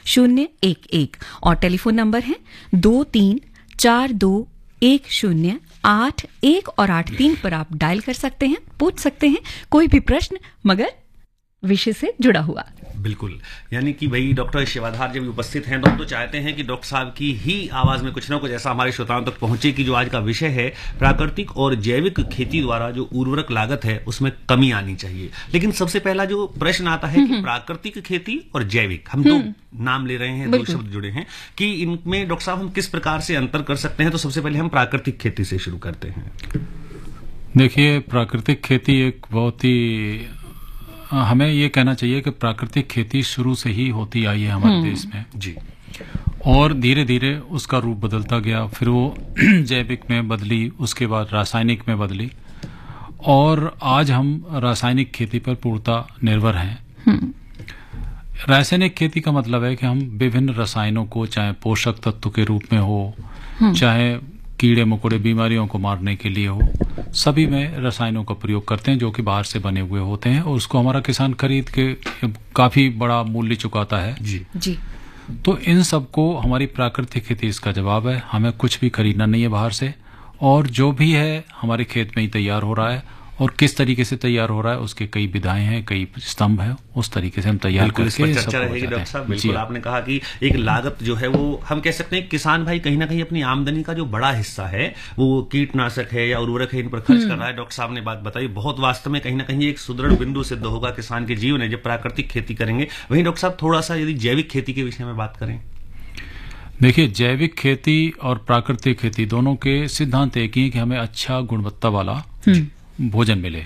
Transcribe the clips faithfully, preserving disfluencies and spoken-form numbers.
शून्य एक एक और टेलीफोन नंबर है दो तीन चार दो एक शून्य आठ एक और आठ तीन पर आप डायल कर सकते हैं, पूछ सकते हैं कोई भी प्रश्न, मगर विषय से जुड़ा हुआ। बिल्कुल, यानी कि भाई डॉक्टर शिवाधार जब उपस्थित हैं तो हम तो चाहते हैं कि डॉक्टर साहब की ही आवाज में कुछ ना कुछ ऐसा हमारे श्रोताओं तक पहुंचे कि जो आज का विषय है प्राकृतिक और जैविक खेती द्वारा जो उर्वरक लागत है उसमें कमी आनी चाहिए। लेकिन सबसे पहला जो प्रश्न आता है कि प्राकृतिक खेती और जैविक, हम दो नाम ले रहे हैं, दो शब्द जुड़े हैं, कि इनमें डॉक्टर साहब हम किस प्रकार से अंतर कर सकते हैं। तो सबसे पहले हम प्राकृतिक खेती से शुरू करते हैं। देखिए, प्राकृतिक खेती एक बहुत ही, हमें ये कहना चाहिए कि प्राकृतिक खेती शुरू से ही होती आई है हमारे देश में जी, और धीरे धीरे उसका रूप बदलता गया, फिर वो जैविक में बदली, उसके बाद रासायनिक में बदली, और आज हम रासायनिक खेती पर पूर्णतः निर्भर हैं। रासायनिक खेती का मतलब है कि हम विभिन्न रसायनों को, चाहे पोषक तत्व के रूप में हो, चाहे कीड़े मकोड़े बीमारियों को मारने के लिए हो, सभी में रसायनों का प्रयोग करते हैं जो कि बाहर से बने हुए होते हैं, और उसको हमारा किसान खरीद के काफी बड़ा मूल्य चुकाता है। जी जी। तो इन सबको हमारी प्राकृतिक खेती इसका जवाब है। हमें कुछ भी खरीदना नहीं है बाहर से, और जो भी है हमारे खेत में ही तैयार हो रहा है, और किस तरीके से तैयार हो रहा है उसके कई विधाएं हैं, कई स्तंभ हैं, उस तरीके से हम तैयार करके चर्चा रहेगी। डॉक्टर साहब, बिल्कुल आपने कहा कि एक लागत जो है वो हम कह सकते हैं किसान भाई कहीं ना कहीं अपनी आमदनी का जो बड़ा हिस्सा है वो कीटनाशक है या उर्वरक है इन पर खर्च कर रहा है। डॉक्टर साहब ने बात बताई, बहुत वास्तव में कहीं ना कहीं एक सुदृढ़ बिंदु सिद्ध होगा किसान के जीवन में जब प्राकृतिक खेती करेंगे। वहीं डॉक्टर साहब थोड़ा सा यदि जैविक खेती के विषय में बात करें। देखिए, जैविक खेती और प्राकृतिक खेती दोनों के सिद्धांत एक ही है कि हमें अच्छा गुणवत्ता वाला भोजन मिले,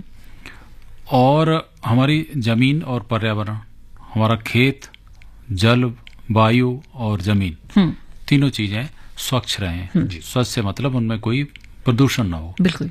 और हमारी जमीन और पर्यावरण, हमारा खेत, जल, वायु और जमीन, तीनों चीजें स्वच्छ रहें। स्वच्छ से मतलब उनमें कोई प्रदूषण ना हो। बिल्कुल।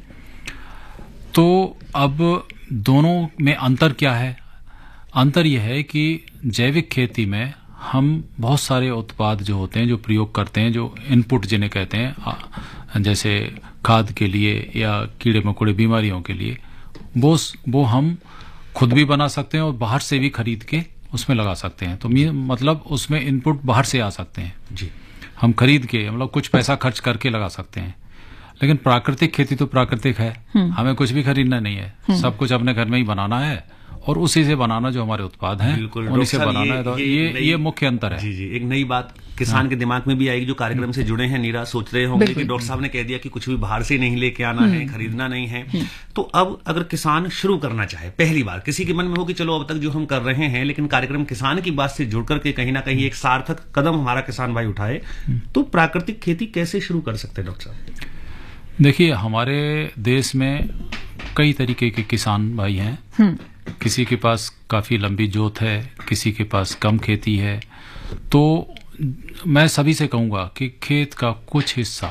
तो अब दोनों में अंतर क्या है? अंतर यह है कि जैविक खेती में हम बहुत सारे उत्पाद जो होते हैं, जो प्रयोग करते हैं, जो इनपुट जिन्हें कहते हैं, जैसे खाद के लिए या कीड़े मकोड़े बीमारियों के लिए, वो वो हम खुद भी बना सकते हैं और बाहर से भी खरीद के उसमें लगा सकते हैं। तो मतलब उसमें इनपुट बाहर से आ सकते हैं जी, हम खरीद के, मतलब कुछ पैसा खर्च करके लगा सकते हैं। लेकिन प्राकृतिक खेती तो प्राकृतिक है, हमें कुछ भी खरीदना नहीं है, सब कुछ अपने घर में ही बनाना है और उसी से बनाना जो हमारे उत्पाद हैं उन्हीं से बनाना है। तो ये ये, ये मुख्य अंतर है। जी जी, एक नई बात किसान के दिमाग में भी आएगी जो कार्यक्रम से जुड़े हैं। नीरा सोच रहे होंगे कि डॉक्टर साहब ने कह दिया कि कुछ भी बाहर से नहीं लेके आना है, खरीदना नहीं है। तो अब अगर किसान शुरू करना चाहे, पहली बार किसी के मन में हो कि चलो अब तक जो हम कर रहे हैं, लेकिन कार्यक्रम किसान की बात से जुड़ करके कहीं ना कहीं एक सार्थक कदम हमारा किसान भाई उठाए, तो प्राकृतिक खेती कैसे शुरू कर सकते हैं डॉक्टर साहब? देखिए, हमारे देश में कई तरीके के किसान भाई हैं। किसी के पास काफी लंबी जोत है, किसी के पास कम खेती है। तो मैं सभी से कहूंगा कि खेत का कुछ हिस्सा,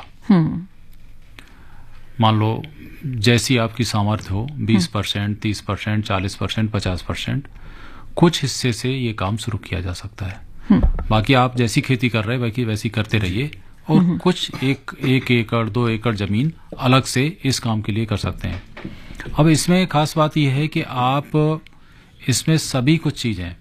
मान लो जैसी आपकी सामर्थ्य हो, बीस परसेंट, तीस परसेंट, चालीस परसेंट, पचास परसेंट, कुछ हिस्से से ये काम शुरू किया जा सकता है। बाकी आप जैसी खेती कर रहे हैं बाकी वैसी करते रहिए, और कुछ एक एक एकड़ दो एकड़ जमीन अलग से इस काम के लिए कर सकते हैं। अब इसमें खास बात यह है कि आप इसमें सभी कुछ चीजें,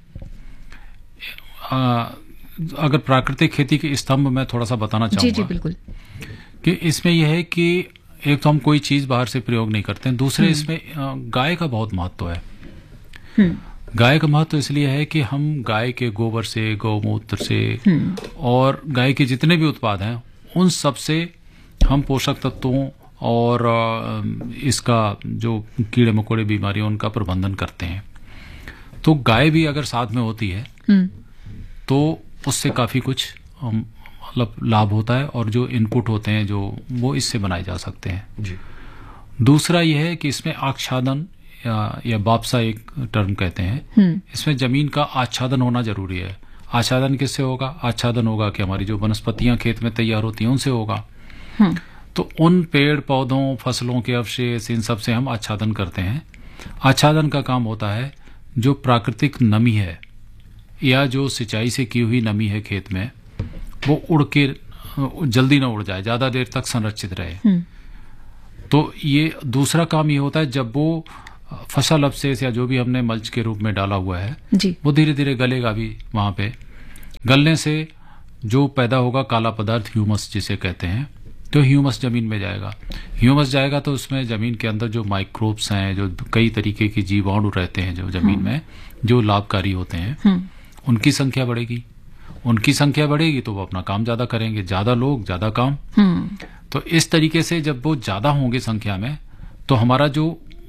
अगर प्राकृतिक खेती के स्तंभ में थोड़ा सा बताना चाहूंगा। जी जी बिल्कुल। कि इसमें यह है कि एक तो हम कोई चीज बाहर से प्रयोग नहीं करते हैं, दूसरे इसमें गाय का बहुत महत्व है। गाय का महत्व इसलिए है कि हम गाय के गोबर से, गौमूत्र से और गाय के जितने भी उत्पाद हैं उन सब से हम पोषक तत्वों और इसका जो कीड़े मकोड़े बीमारियों उनका प्रबंधन करते हैं। तो गाय भी अगर साथ में होती है तो उससे काफी कुछ मतलब लाभ होता है, और जो इनपुट होते हैं जो वो इससे बनाए जा सकते हैं। जी। दूसरा यह है कि इसमें आच्छादन या, या बापसा एक टर्म कहते हैं, इसमें जमीन का आच्छादन होना जरूरी है। आच्छादन किससे होगा? आच्छादन होगा कि हमारी जो वनस्पतियां खेत में तैयार होती हैं उनसे होगा। तो उन पेड़ पौधों, फसलों के अवशेष, इन सब से हम आच्छादन करते हैं। आच्छादन का काम होता है जो प्राकृतिक नमी है या जो सिंचाई से की हुई नमी है खेत में, वो उड़ के जल्दी ना उड़ जाए, ज्यादा देर तक संरक्षित रहे। तो ये दूसरा काम ये होता है जब वो फसल अवशेष या जो भी हमने मल्च के रूप में डाला हुआ है जी, वो धीरे धीरे गलेगा भी वहां पे, गलने से जो पैदा होगा काला पदार्थ, ह्यूमस जिसे कहते हैं, तो ह्यूमस जमीन में जाएगा। ह्यूमस जाएगा तो उसमें जमीन के अंदर जो माइक्रोब्स हैं, जो कई तरीके के जीवाणु रहते हैं जो जमीन में जो लाभकारी होते हैं, उनकी संख्या बढ़ेगी। उनकी संख्या बढ़ेगी तो वो अपना काम ज्यादा करेंगे, ज्यादा लोग ज्यादा काम। तो इस तरीके से जब वो ज्यादा होंगे संख्या में, तो हमारा जो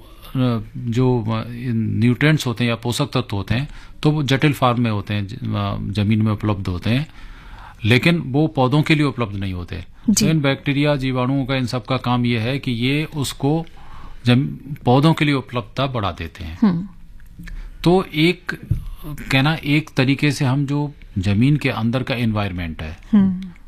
जो न्यूट्रिएंट्स होते हैं या पोषक तत्व होते हैं तो वो जटिल फॉर्म में होते हैं, जमीन में उपलब्ध होते हैं, लेकिन वो पौधों के लिए उपलब्ध नहीं होते। तो इन बैक्टीरिया, जीवाणुओं का, इन सब का काम ये है कि ये उसको पौधों के लिए उपलब्धता बढ़ा देते हैं। तो एक कहना एक तरीके से हम जो जमीन के अंदर का एनवायरनमेंट है,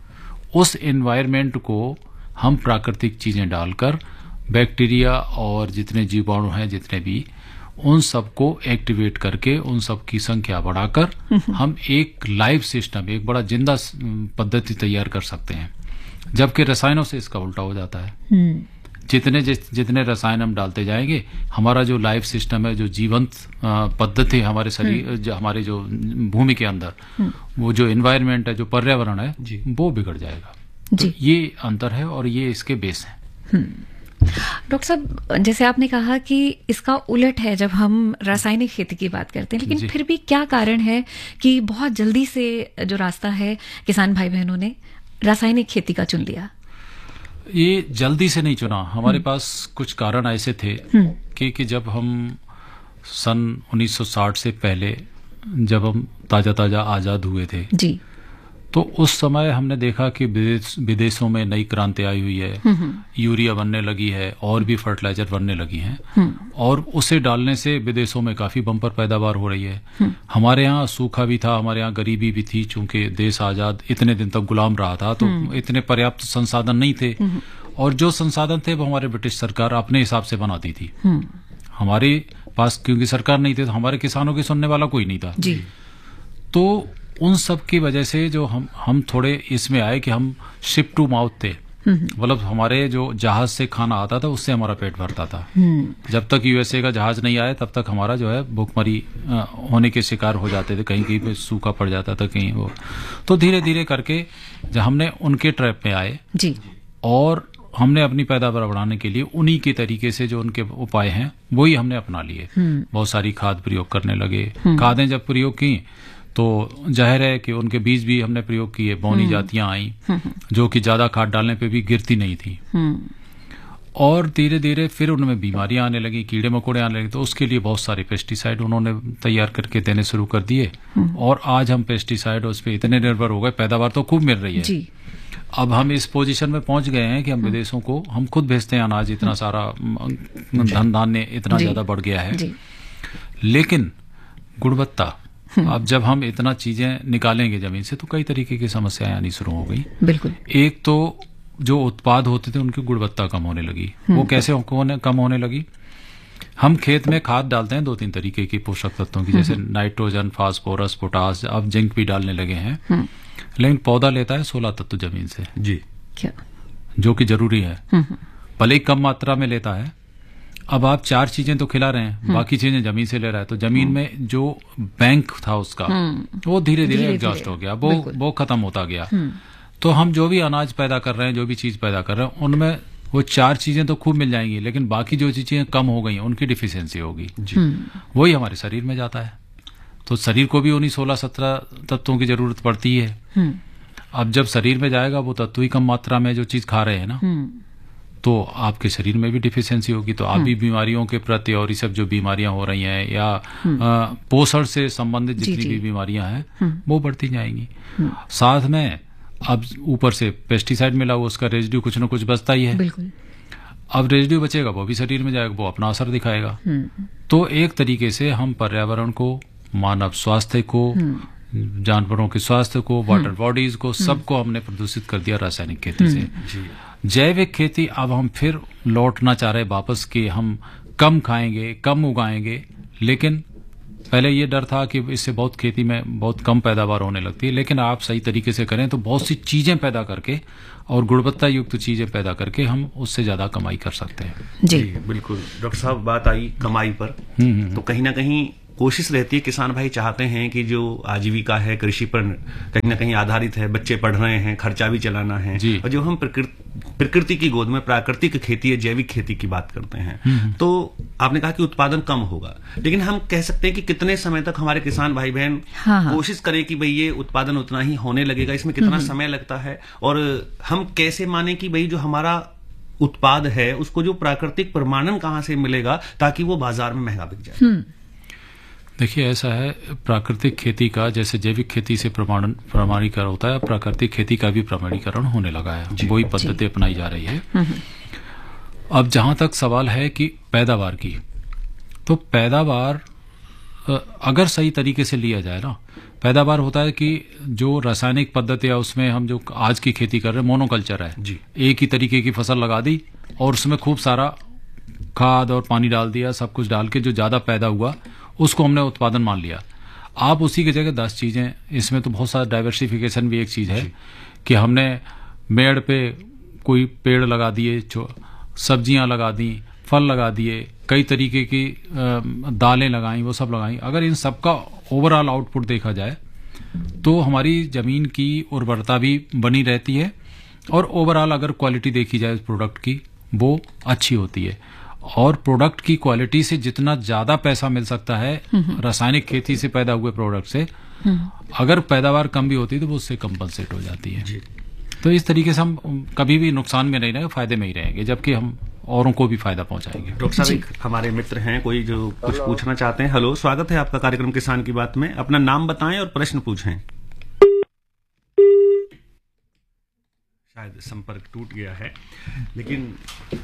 उस एनवायरनमेंट को हम प्राकृतिक चीजें डालकर बैक्टीरिया और जितने जीवाणु हैं, जितने भी, उन सबको एक्टिवेट करके उन सब की संख्या बढ़ाकर हम एक लाइव सिस्टम, एक बड़ा जिंदा पद्धति तैयार कर सकते हैं। जबकि रसायनों से इसका उल्टा हो जाता है। जितने जितने रसायन हम डालते जाएंगे, हमारा जो लाइफ सिस्टम है, जो जीवंत पद्धति है हमारे शरीर, जो हमारे जो भूमि के अंदर, वो जो एनवायरनमेंट है, जो पर्यावरण है, वो बिगड़ जाएगा। तो ये अंतर है और ये इसके बेस है। डॉक्टर साहब, जैसे आपने कहा कि इसका उलट है जब हम रासायनिक खेती की बात करते हैं, लेकिन फिर भी क्या कारण है कि बहुत जल्दी से जो रास्ता है किसान भाई बहनों ने रासायनिक खेती का चुन लिया? ये जल्दी से नहीं चुना, हमारे पास कुछ कारण ऐसे थे कि, कि जब हम सन उन्नीस सौ साठ से पहले जब हम ताजा ताजा आजाद हुए थे जी, तो उस समय हमने देखा कि विदेश, विदेशों में नई क्रांति आई हुई है, यूरिया बनने लगी है और भी फर्टिलाइजर बनने लगी हैं, और उसे डालने से विदेशों में काफी बम्पर पैदावार हो रही है। हमारे यहाँ सूखा भी था, हमारे यहाँ गरीबी भी थी, चूंकि देश आजाद इतने दिन तक गुलाम रहा था, तो इतने पर्याप्त संसाधन नहीं थे, और जो संसाधन थे वो हमारे ब्रिटिश सरकार अपने हिसाब से बनाती थी। हमारे पास क्योंकि सरकार नहीं थी, तो हमारे किसानों की सुनने वाला कोई नहीं था जी। तो उन सब की वजह से जो हम हम थोड़े इसमें आए कि हम शिप टू माउथ थे, मतलब हमारे जो जहाज से खाना आता था उससे हमारा पेट भरता था। जब तक यूएसए का जहाज नहीं आया तब तक हमारा जो है भूखमरी होने के शिकार हो जाते थे, कहीं कहीं पे सूखा पड़ जाता था, कहीं वो। तो धीरे धीरे करके जब हमने उनके ट्रैप में आए जी, और हमने अपनी पैदावार बढ़ाने के लिए उन्हीं के तरीके से जो उनके उपाय हैं वही हमने अपना लिए। बहुत सारी खाद प्रयोग करने लगे। खादें जब प्रयोग की तो जाहिर है कि उनके बीज भी हमने प्रयोग किए, बौनी जातियां आई जो कि ज्यादा खाद डालने पे भी गिरती नहीं थी, और धीरे धीरे फिर उनमें बीमारियां आने लगी, कीड़े मकोड़े आने लगे। तो उसके लिए बहुत सारे पेस्टिसाइड उन्होंने तैयार करके देने शुरू कर दिए, और आज हम पेस्टिसाइड उस पर इतने निर्भर हो गए, पैदावार तो खूब मिल रही है जी। अब हम इस पोजीशन में पहुंच गए हैं कि हम विदेशों को हम खुद भेजते हैं अनाज, इतना सारा धन धान्य इतना ज्यादा बढ़ गया है, लेकिन गुणवत्ता, अब जब हम इतना चीजें निकालेंगे जमीन से तो कई तरीके की समस्याएं आनी शुरू हो गई। बिल्कुल। एक तो जो उत्पाद होते थे उनकी गुणवत्ता कम होने लगी। वो कैसे होने, कम होने लगी? हम खेत में खाद डालते हैं दो तीन तरीके की पोषक तत्वों की, जैसे नाइट्रोजन, फास्फोरस, पोटास, अब जिंक भी डालने लगे हैं, लेकिन पौधा लेता है सोलह तत्व जमीन से जी, क्या जो कि जरूरी है, भले ही कम मात्रा में लेता है। अब आप चार चीजें तो खिला रहे हैं, बाकी चीजें जमीन से ले रहा है, तो जमीन में जो बैंक था उसका वो धीरे धीरे एग्जॉस्ट हो गया, वो वो खत्म होता गया। तो हम जो भी अनाज पैदा कर रहे हैं, जो भी चीज पैदा कर रहे हैं, उनमें वो चार चीजें तो खूब मिल जाएंगी, लेकिन बाकी जो चीजें कम हो गई उनकी डिफिशियंसी होगी, वही हमारे शरीर में जाता है। तो शरीर को भी उन्हीं सोलह सत्रह तत्वों की जरूरत पड़ती है। अब जब शरीर में जाएगा वो तत्व ही कम मात्रा में जो चीज खा रहे हैं ना, तो आपके शरीर में भी डिफिशियंसी होगी, तो आप भी बीमारियों के प्रति, और ये सब जो बीमारियां हो रही हैं या आ, पोषण से संबंधित जितनी भी बीमारियां हैं वो बढ़ती जाएंगी। साथ में अब ऊपर से पेस्टिसाइड मिला हुआ, उसका रेजिड्यू कुछ न कुछ बचता ही है। बिल्कुल। अब रेजिड्यू बचेगा वो भी शरीर में जाएगा, वो अपना असर दिखाएगा। तो एक तरीके से हम पर्यावरण को, मानव स्वास्थ्य को, जानवरों के स्वास्थ्य को, वाटर बॉडीज को, सबको हमने प्रदूषित कर दिया रासायनिक खेती से। जैविक खेती अब हम फिर लौटना चाह रहे वापस कि हम कम खाएंगे, कम उगाएंगे, लेकिन पहले ये डर था कि इससे बहुत खेती में बहुत कम पैदावार होने लगती है, लेकिन आप सही तरीके से करें तो बहुत सी चीजें पैदा करके और गुणवत्ता युक्त चीजें पैदा करके हम उससे ज्यादा कमाई कर सकते हैं। जी, जी बिल्कुल। डॉक्टर साहब, बात आई कमाई पर, तो कहीं ना कहीं कोशिश रहती है, किसान भाई चाहते हैं कि जो आजीविका है कृषि पर कहीं ना कहीं आधारित है, बच्चे पढ़ रहे हैं, खर्चा भी चलाना है, और जो हम प्रकृति प्रकृति की गोद में प्राकृतिक खेती या जैविक खेती की बात करते हैं, तो आपने कहा कि उत्पादन कम होगा, लेकिन हम कह सकते हैं कि कितने समय तक हमारे किसान भाई बहन हाँ हाँ। कोशिश करें कि भाई ये उत्पादन उतना ही होने लगेगा, इसमें कितना समय लगता है, और हम कैसे माने कि भाई जो हमारा उत्पाद है उसको जो प्राकृतिक प्रमाणन कहां से मिलेगा ताकि वो बाजार में महंगा बिक जाए। देखिए, ऐसा है, प्राकृतिक खेती का जैसे जैविक खेती से प्रमाणन प्रमाणीकरण होता है, प्राकृतिक खेती का भी प्रमाणीकरण होने लगा है, वही पद्धति अपनाई जा रही है। अब जहां तक सवाल है कि पैदावार की, तो पैदावार अगर सही तरीके से लिया जाए ना, पैदावार होता है कि जो रासायनिक पद्धति है उसमें हम जो आज की खेती कर रहे हैं मोनोकल्चर है जी, एक ही तरीके की फसल लगा दी और उसमें खूब सारा खाद और पानी डाल दिया, सब कुछ डाल के जो ज्यादा पैदा हुआ उसको हमने उत्पादन मान लिया। आप उसी की जगह दस चीजें, इसमें तो बहुत सारा डाइवर्सिफिकेशन भी एक चीज है कि हमने मेड़ पे कोई पेड़ लगा दिए, सब्जियां लगा दी, फल लगा दिए, कई तरीके की दालें लगाई, वो सब लगाई। अगर इन सबका ओवरऑल आउटपुट देखा जाए तो हमारी जमीन की उर्वरता भी बनी रहती है, और ओवरऑल अगर क्वालिटी देखी जाए प्रोडक्ट की वो अच्छी होती है। और प्रोडक्ट की क्वालिटी से जितना ज्यादा पैसा मिल सकता है रासायनिक खेती से पैदा हुए प्रोडक्ट से, अगर पैदावार कम भी होती है तो वो उससे कंपनसेट हो जाती है। तो इस तरीके से हम कभी भी नुकसान में नहीं रहेंगे, फायदे में ही रहेंगे, जबकि हम औरों को भी फायदा पहुंचाएंगे। डॉक्टर साहब, हमारे मित्र हैं कोई जो कुछ पूछना चाहते हैं। हेलो, स्वागत है आपका कार्यक्रम किसान की बात में, अपना नाम बताएं और प्रश्न पूछें। शायद संपर्क टूट गया है, लेकिन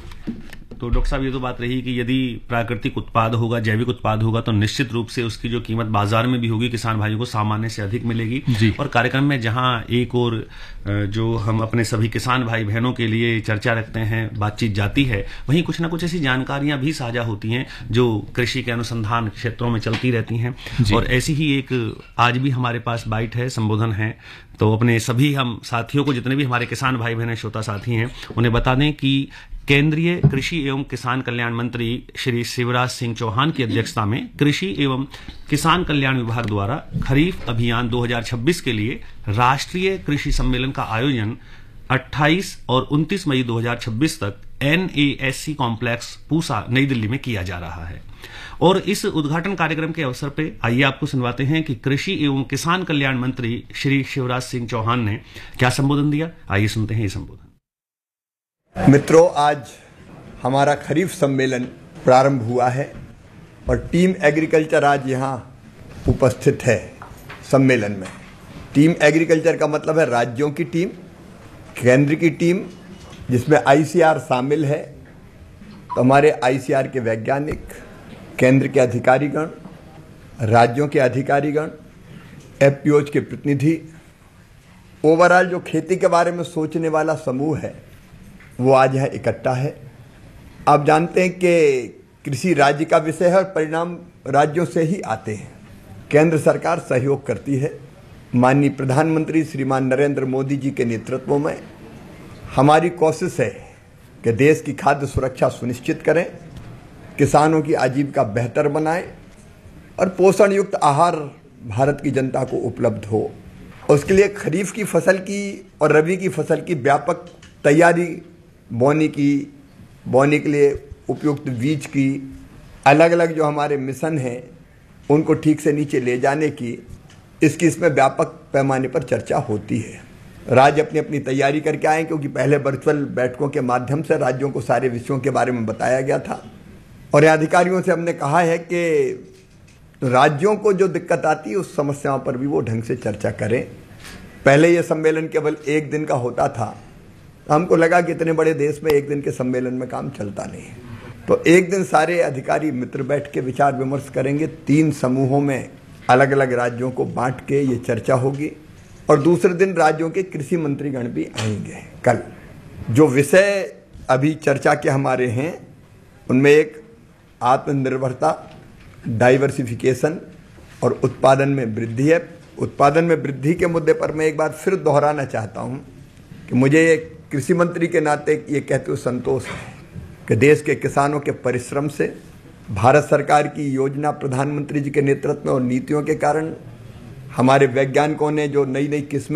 तो डॉक्टर साहब ये तो बात रही कि यदि प्राकृतिक उत्पाद होगा, जैविक उत्पाद होगा, तो निश्चित रूप से उसकी जो कीमत बाजार में भी होगी किसान भाइयों को सामान्य से अधिक मिलेगी। और कार्यक्रम में जहां एक और जो हम अपने सभी किसान भाई बहनों के लिए चर्चा रखते हैं, बातचीत जाती है, वहीं कुछ ना कुछ ऐसी जानकारियां भी साझा होती हैं जो कृषि के अनुसंधान क्षेत्रों में चलती रहती हैं। और ऐसी ही एक आज भी हमारे पास बाइट है, संबोधन है, तो अपने सभी हम साथियों को, जितने भी हमारे किसान भाई बहन श्रोता साथी हैं, उन्हें बता दें कि केंद्रीय कृषि एवं किसान कल्याण मंत्री श्री शिवराज सिंह चौहान की अध्यक्षता में कृषि एवं किसान कल्याण विभाग द्वारा खरीफ अभियान दो हज़ार छब्बीस के लिए राष्ट्रीय कृषि सम्मेलन का आयोजन अट्ठाईस और उनतीस मई दो हज़ार छब्बीस तक N A S C complex Pusa नई दिल्ली में किया जा रहा है। और इस उद्घाटन कार्यक्रम के अवसर पे आइए आपको सुनवाते हैं कि कृषि एवं किसान कल्याण मंत्री श्री शिवराज सिंह चौहान ने क्या संबोधन दिया। आइए सुनते हैं ये संबोधन। मित्रों, आज हमारा खरीफ सम्मेलन प्रारंभ हुआ है और टीम एग्रीकल्चर आज यहाँ उपस्थित है सम्मेलन में। टीम एग्रीकल्चर का मतलब है राज्यों की टीम, केंद्र की टीम, जिसमें आई सी आर शामिल है। तो हमारे आई सी आर के वैज्ञानिक, केंद्र के अधिकारीगण, राज्यों के अधिकारीगण, एफ पी ओज के प्रतिनिधि, ओवरऑल जो खेती के बारे में सोचने वाला समूह है वो आज यहाँ इकट्ठा है। आप जानते हैं कि कृषि राज्य का विषय है और परिणाम राज्यों से ही आते हैं। केंद्र सरकार सहयोग करती है। माननीय प्रधानमंत्री श्रीमान नरेंद्र मोदी जी के नेतृत्व में हमारी कोशिश है कि देश की खाद्य सुरक्षा सुनिश्चित करें, किसानों की आजीविका बेहतर बनाएं और पोषण युक्त आहार भारत की जनता को उपलब्ध हो। उसके लिए खरीफ की फसल की और रबी की फसल की व्यापक तैयारी, बोनी की बोनी के लिए उपयुक्त बीज की, अलग अलग जो हमारे मिशन हैं उनको ठीक से नीचे ले जाने की, इसकी इसमें व्यापक पैमाने पर चर्चा होती है। राज्य अपनी अपनी तैयारी करके आए, क्योंकि पहले वर्चुअल बैठकों के माध्यम से राज्यों को सारे विषयों के बारे में बताया गया था। और अधिकारियों से हमने कहा है कि राज्यों को जो दिक्कत आती है उस समस्याओं पर भी वो ढंग से चर्चा करें। पहले ये सम्मेलन केवल एक दिन का होता था, हमको लगा कि इतने बड़े देश में एक दिन के सम्मेलन में काम चलता नहीं है, तो एक दिन सारे अधिकारी मित्र बैठ के विचार विमर्श करेंगे। तीन समूहों में अलग अलग राज्यों को बांट के ये चर्चा होगी और दूसरे दिन राज्यों के कृषि मंत्रीगण भी आएंगे। कल जो विषय अभी चर्चा के हमारे हैं उनमें एक आत्मनिर्भरता, डाइवर्सिफिकेशन और उत्पादन में वृद्धि है। उत्पादन में वृद्धि के मुद्दे पर मैं एक बार फिर दोहराना चाहता हूं कि मुझे एक कृषि मंत्री के नाते ये कहते हुए संतोष है कि देश के किसानों के परिश्रम से भारत सरकार की योजना, प्रधानमंत्री जी के नेतृत्व में और नीतियों के कारण हमारे वैज्ञानिकों ने जो नई नई किस्में